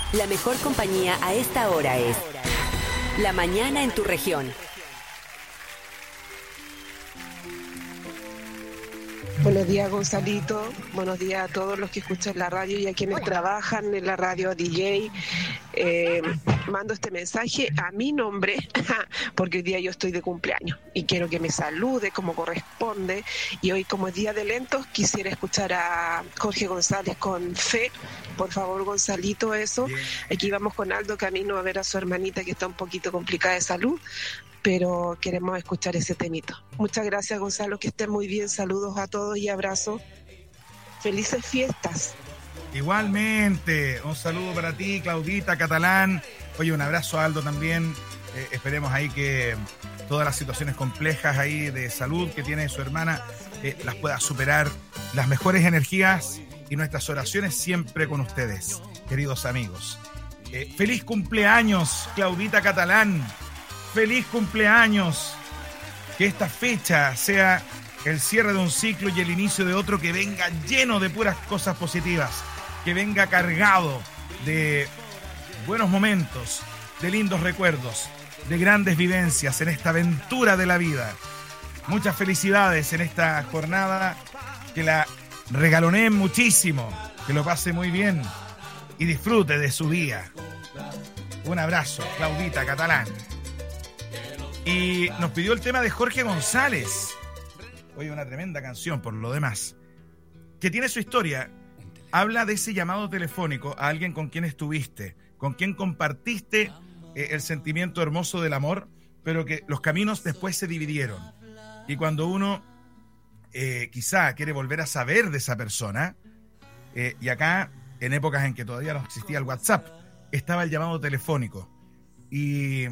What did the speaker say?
La mejor compañía a esta hora es La Mañana en tu región. Buenos días, Gonzalito. Buenos días a todos los que escuchan la radio y a quienes trabajan en la radio, DJ. Mando este mensaje a mi nombre porque hoy día yo estoy de cumpleaños y quiero que me salude como corresponde. Y hoy, como es Día de Lentos, quisiera escuchar a Jorge González con Fe. Por favor, Gonzalito, eso. Aquí vamos con Aldo camino a ver a su hermanita que está un poquito complicada de salud, pero queremos escuchar ese temito. Muchas gracias, Gonzalo, que estén muy bien. Saludos a todos y abrazos. Felices fiestas. Igualmente, un saludo para ti, Claudita Catalán. Oye, un abrazo a Aldo también. Esperemos ahí que todas las situaciones complejas ahí de salud que tiene su hermana las pueda superar. Las mejores energías y nuestras oraciones siempre con ustedes, queridos amigos. Feliz cumpleaños, Claudita Catalán. Feliz cumpleaños. Que esta fecha sea el cierre de un ciclo y el inicio de otro que venga lleno de puras cosas positivas, que venga cargado de buenos momentos, de lindos recuerdos, de grandes vivencias en esta aventura de la vida. Muchas felicidades en esta jornada, que la regaloneen muchísimo, que lo pase muy bien y disfrute de su día. Un abrazo, Claudita Catalán. Y nos pidió el tema de Jorge González. Oye, una tremenda canción por lo demás, que tiene su historia. Habla de ese llamado telefónico a alguien con quien estuviste, con quien compartiste el sentimiento hermoso del amor, pero que los caminos después se dividieron. Y cuando uno quizá quiere volver a saber de esa persona, y acá, en épocas en que todavía no existía el WhatsApp, estaba el llamado telefónico. Y